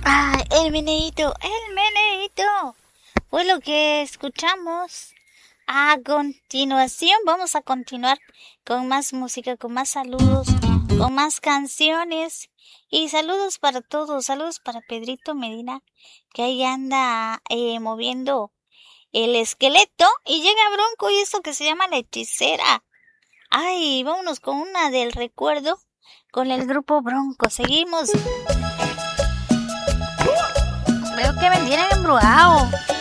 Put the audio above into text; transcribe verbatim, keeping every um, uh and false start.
Ah, el meneíto, el meneíto. Fue lo que escuchamos. A continuación vamos a continuar con más música, con más saludos, con más canciones. Y saludos para todos, saludos para Pedrito Medina, que ahí anda eh, moviendo el esqueleto. Y llega Bronco y esto que se llama La Hechicera. Ay, vámonos con una del recuerdo, con el grupo Bronco. Seguimos. Veo que me tienen embrujado.